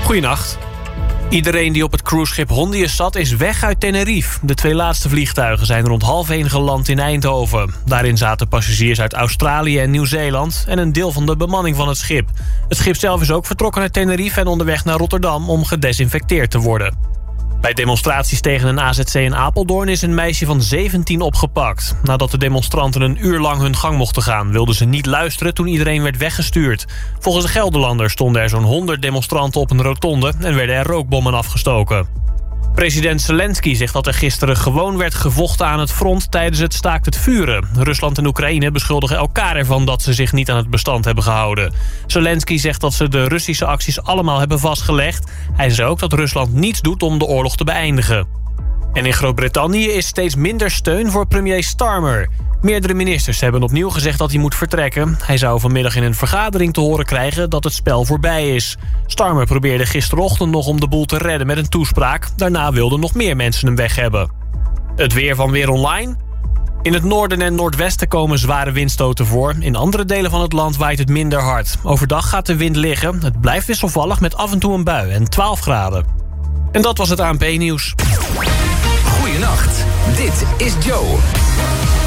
Goeienacht. Iedereen die op het cruiseschip Hondius zat is weg uit Tenerife. De 2 laatste vliegtuigen zijn rond 12:30 geland in Eindhoven. Daarin zaten passagiers uit Australië en Nieuw-Zeeland en een deel van de bemanning van het schip. Het schip zelf is ook vertrokken uit Tenerife en onderweg naar Rotterdam om gedesinfecteerd te worden. Bij demonstraties tegen een AZC in Apeldoorn is een meisje van 17 opgepakt. Nadat de demonstranten een uur lang hun gang mochten gaan, wilden ze niet luisteren toen iedereen werd weggestuurd. Volgens de Gelderlander stonden er zo'n 100 demonstranten op een rotonde en werden er rookbommen afgestoken. President Zelensky zegt dat er gisteren gewoon werd gevochten aan het front tijdens het staakt het vuren. Rusland en Oekraïne beschuldigen elkaar ervan dat ze zich niet aan het bestand hebben gehouden. Zelensky zegt dat ze de Russische acties allemaal hebben vastgelegd. Hij zei ook dat Rusland niets doet om de oorlog te beëindigen. En in Groot-Brittannië is steeds minder steun voor premier Starmer. Meerdere ministers hebben opnieuw gezegd dat hij moet vertrekken. Hij zou vanmiddag in een vergadering te horen krijgen dat het spel voorbij is. Starmer probeerde gisterochtend nog om de boel te redden met een toespraak. Daarna wilden nog meer mensen hem weg hebben. Het weer van Weer Online. In het noorden en noordwesten komen zware windstoten voor. In andere delen van het land waait het minder hard. Overdag gaat de wind liggen. Het blijft wisselvallig met af en toe een bui en 12 graden. En dat was het ANP-nieuws. Goeienacht, dit is Joe.